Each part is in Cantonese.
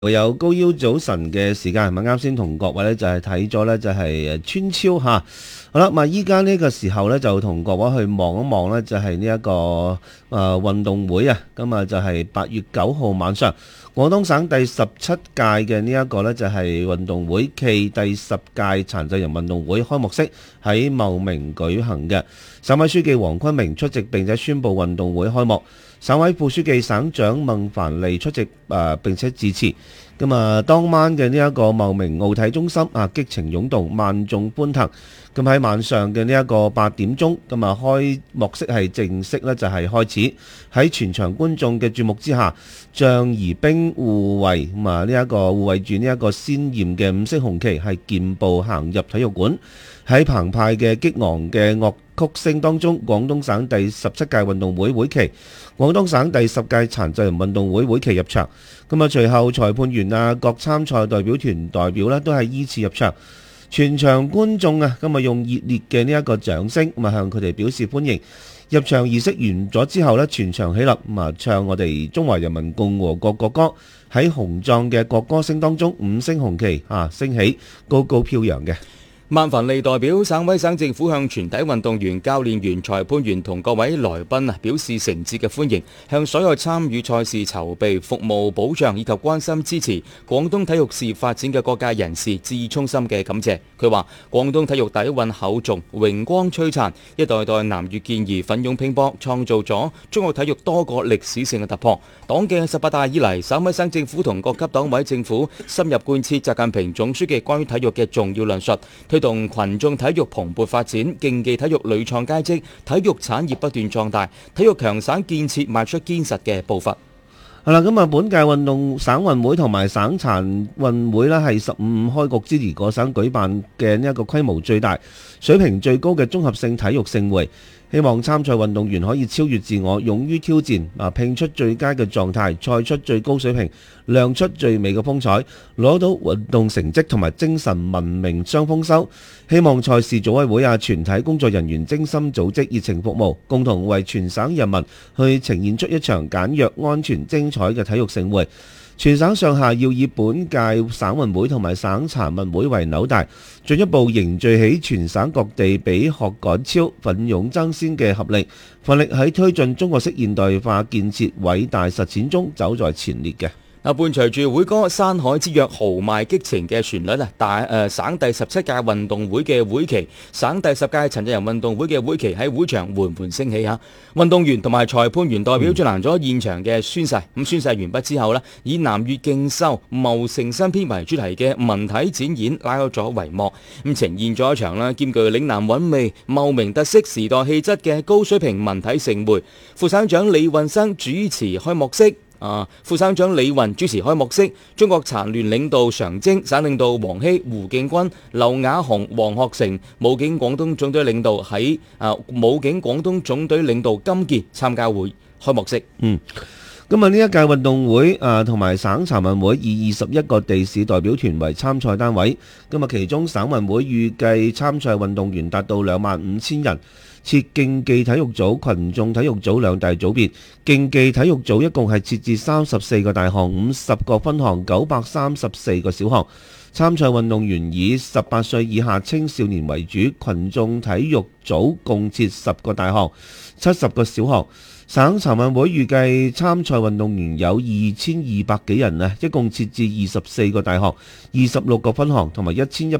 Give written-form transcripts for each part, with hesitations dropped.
有高腰早晨嘅時間，係咪啱先同各位咧就係睇咗咧就係村超吓。好啦，咁依家呢個時候咧就同各位去望一望咧就係呢一個運動會啊。咁啊就係8月9號晚上，廣東省第17屆嘅呢一個咧就係運動會暨第10屆殘疾人運動會開幕式喺茂名舉行嘅。省委書記黃坤明出席並且宣布運動會開幕。省委副書記省長孟凡利出席並且致辭。咁當晚嘅呢一個茂名奧體中心激情湧動，萬眾歡騰。咁喺晚上嘅呢一個8點鐘，開幕式係正式咧就係開始。喺全場觀眾嘅注目之下，將儀兵護衛呢一個護衛住呢一個鮮豔嘅5色紅旗係健步行入體育館。喺澎湃嘅激昂嘅樂曲聲當中，廣東省第17屆運動會會旗、廣東省第10屆殘疾人運動會會旗入場。隨後裁判員各參賽代表團代表呢都係依次入場。全場觀眾用熱烈嘅呢一個掌聲向佢哋表示歡迎。入場儀式完咗之後呢，全場起立唱我哋中華人民共和國國歌。喺雄壯嘅國歌聲當中，5星紅旗升起，高高飄揚嘅。 孟凡利代表省委省政府向全體運動員、教練員、裁判員同各位來賓表示誠摯嘅歡迎，向所有參與賽事籌備、服務、保障以及關心支持廣東體育事業發展嘅各界人士致以衷心嘅感謝。佢話：廣東體育底蘊厚重，榮光璀璨，一代代南越健兒奮勇拼搏，創造咗中國體育多個歷史性嘅突破。黨嘅18大以嚟，省委省政府同各級黨委政府深入貫徹習近平總書記關於體育嘅重要論述，推動群眾體育蓬勃發展，競技體育屢創佳績，體育產業不斷壯大，體育強省建設邁出堅實嘅步伐。 係啦，本屆運動省運會同埋省殘運會呢係15開局之餘，各省舉辦嘅呢一個規模最大、水平最高嘅綜合性體育盛會。希望參賽運動員可以超越自我，勇於挑戰，拼出最佳嘅狀態，賽出最高水平，亮出最美嘅風采，攞到運動成績同埋精神文明雙豐收。希望賽事組委會全體工作人員精心組織，熱情服務，共同為全省人民去呈現出一場簡約、安全、精彩嘅體育盛會。全省上下要以本屆省運會同埋省殘運會為紐帶，進一步凝聚起全省各地比學趕超、奮勇爭先嘅合力，奮力喺推進中國式現代化建設偉大實踐中走在前列嘅。 伴隨住會歌《山海之約》豪邁激情嘅旋律省第17屆運動會嘅會旗、省第10屆殘疾人運動會嘅會旗喺會場緩緩升起。運動員同埋裁判員代表進行咗現場嘅宣誓。宣誓完畢之後以南越競秀謀成新篇為主題嘅文體展演拉開咗帷幕，呈現咗一場兼具嶺南韻味、茂名特色、時代氣質嘅高水平文體盛會。副省長李運生主持開幕式。副省長李雲主持開幕式，中國殘聯領導常征、省領導黃希、胡敬軍、劉雅紅、黃學成、武警廣東總隊領導武警廣東總隊領導金健參加開幕式。 今日呢一屆運動會同埋省殘運會以21個地市代表團為參賽單位。今日其中省運會預計參賽運動員達到25,000人。設競技體育組、群眾體育組兩大組別。競技體育組一共係設置34個大項、50個分項、934個小項。參賽運動員以18歲以下青少年為主。群眾體育組共設10個大項、70個小項。省殘運會預計參賽運動員有2200幾人一共設置24個大項、26個分項同埋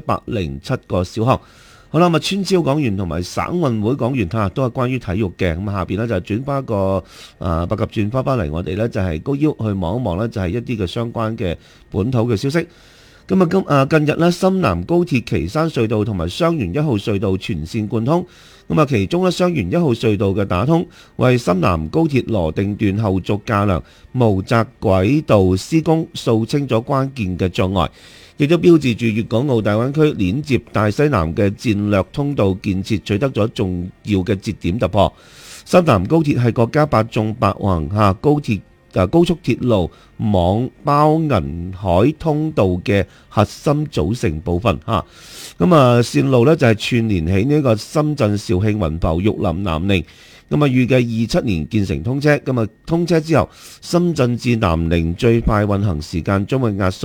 1107個小項。好啦，村超講完同埋省運會講完都係關於體育嘅。下邊就轉翻個白鴿轉翻嚟，我哋就係高腰去望一望就係一啲嘅相關嘅本土嘅消息。近日深南高鐵岐山隧道同埋雙園1號隧道全線貫通。其中雙園1號隧道嘅打通，為深南高鐵羅定段後續架梁無窄軌道施工掃清咗關鍵嘅障礙，亦都標誌住粵港澳大灣區連接大西南嘅戰略通道建設取得咗重要嘅節點突破。深南高鐵係國家8縱8橫高速鐵路網包銀海通道嘅核心組成部分線路就係串連起呢個深圳、肇慶、雲浮、玉林、南寧。 咁啊預計27年建成通車。咁啊通車之後，深圳至南寧最快運行時間將會壓縮